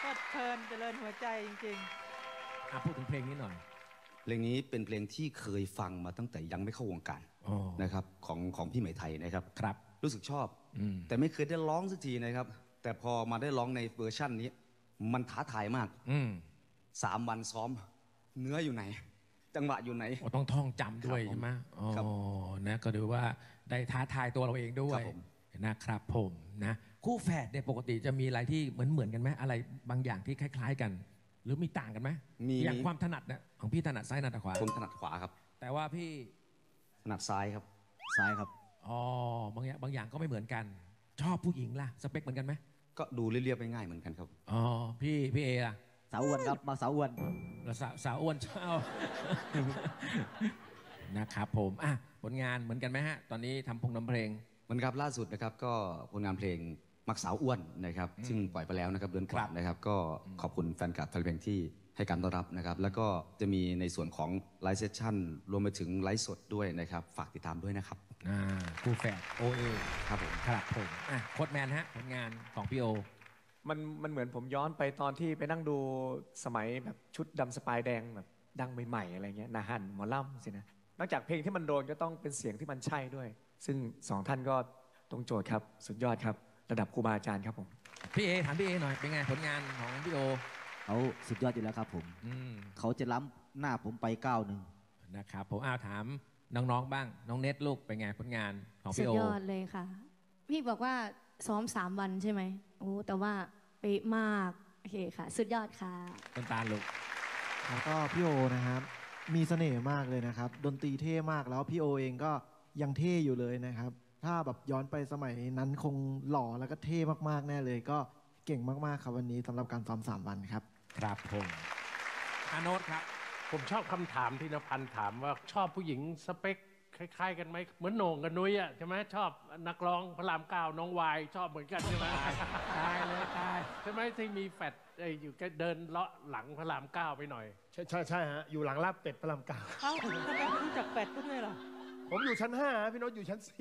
ก็เพลินเจริญหัวใจจริงๆพูดถึงเพลงนี้หน่อยเพลงนี้เป็นเพลงที่เคยฟังมาตั้งแต่ยังไม่เข้าวงการนะครับของพี่ไหมไทยนะครับครับรู้สึกชอบแต่ไม่เคยได้ร้องสักทีนะครับแต่พอมาได้ร้องในเวอร์ชั่นนี้มันท้าทายมาก3 วันซ้อมเนื้ออยู่ไหนจังหวะอยู่ไหนต้องท่องจำด้วยใช่ไหมอ๋อนะก็ดูว่าได้ท้าทายตัวเราเองด้วยนะครับผมนะคู่แฝดเนี่ยปกติจะมีอะไรที่เหมือนกันไหมอะไรบางอย่างที่คล้ายๆกันหรือมีต่างกันไหมอย่างความถนัดเนี่ยของพี่ถนัดซ้ายถนัดขวาผมถนัดขวาครับแต่ว่าพี่ถนัดซ้ายครับซ้ายครับอ๋อบางอย่างก็ไม่เหมือนกันชอบผู้หญิงล่ะสเปคเหมือนกันไหมก็ดูเรียบๆง่ายๆเหมือนกันครับอ๋อพี่เอล่ะสาวอ้วนครับมาสาวอ้วนสาวอ้วนเช้านะครับผมผลงานเหมือนกันไหมฮะตอนนี้ทำเพลงเหมือนครับล่าสุดนะครับก็ผลงานเพลงมักสาวอ้วนนะครับซึ่งปล่อยไปแล้วนะครับเดือนกว่านะครับก็ขอบคุณแฟนคลับแฟนเพลงที่ให้การต้อนรับนะครับแล้วก็จะมีในส่วนของไลฟ์เซสชั่นรวมไปถึงไลฟ์สดด้วยนะครับฝากติดตามด้วยนะครับคู่แฝดโอเอครับผมโค้ดแมนฮะผลงานของพี่โอมันเหมือนผมย้อนไปตอนที่ไปนั่งดูสมัยแบบชุดดำสปายแดงแบบดังใหม่ๆอะไรเงี้ยนาฮันหมอล่ำสินะนอกจากเพลงที่มันโดนก็ต้องเป็นเสียงที่มันใช่ด้วยซึ่ง2 ท่านก็ตรงโจทย์ครับสุดยอดครับระดับครูบาอาจารย์ครับผมพี่เอถามพี่เอหน่อยเป็นไงผลงานของพี่โอเขาสุดยอดอยู่แล้วครับผมเขาจะล้ำหน้าผมไป9 นะครับผมถามน้องๆบ้างน้องเน็ตลูกเป็นไงผลงานของพี่โอสุดยอดเลยค่ะพี่บอกว่าซ้อม3 วันใช่ไหมโอ้แต่ว่าเป๊ะมากโอเคค่ะสุดยอดค่ะต้นตาลลูกแล้วก็พี่โอนะครับมีเสน่ห์มากเลยนะครับดนตรีเท่มากแล้วพี่โอเองก็ยังเท่อยู่เลยนะครับถ้าแบบย้อนไปสมัยนั้นคงหล่อแล้วก็เท่มากๆแน่เลยก็เก่งมากๆครับวันนี้สำหรับการซ้อม3 วันครับครับผมโนตครับผมชอบคำถามที่นภันถามว่าชอบผู้หญิงสเปคคล้ายๆกันไหมเหมือนโหน่งกับนุ้ยใช่ไหมชอบนักร้องพระราม 9น้องวายชอบเหมือนกันใช่ไหมตายเลยตายใช่ไหมที่มีแฟดอยู่แกเดินเลาะหลังพระราม 9ไปหน่อยใช่ฮะอยู่หลังลาบเป็ดพระราม 9 เอ้าทำไมไม่รู้จักแฟดก็ด้วยล่ะผมอยู่ชั้น5พี่โน้ตอยู่ชั้น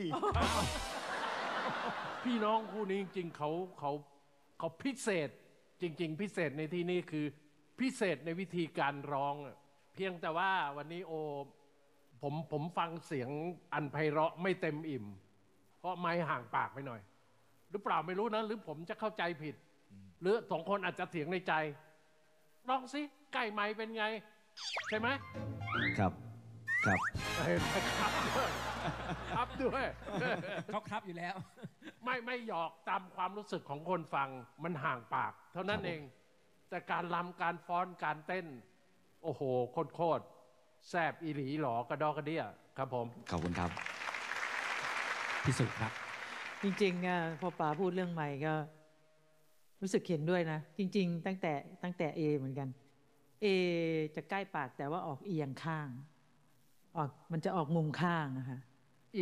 4พี่น้องคู่นี้จริงๆเขาพิเศษจริงๆพิเศษในที่นี้คือพิเศษในวิธีการร้องเพียงแต่ว่าวันนี้ผมฟังเสียงอันไพเราะไม่เต็มอิ่มเพราะไม้ห่างปากไปหน่อยหรือเปล่าไม่รู้นะหรือผมจะเข้าใจผิดหรือ2 คนอาจจะเถียงในใจลองสิใกล้ไม้เป็นไงใช่ไหมครับครับด้วยเขาครับอยู่แล้วไม่หยอกตามความรู้สึกของคนฟังมันห่างปากเท่านั้นเองแต่การรำการฟ้อนการเต้นโอ้โหโคตรแซบอีหลีหลอกระดอกกระเดี้ยครับผมขอบคุณครับพิสุทธิ์ครับจริงๆพอป๋าพูดเรื่องใหม่ก็รู้สึกเห็นด้วยนะจริงๆตั้งแต่เอเหมือนกันเอจะใกล้ปากแต่ว่าออกเอียงข้างมันจะออกมุมข้างนะคะ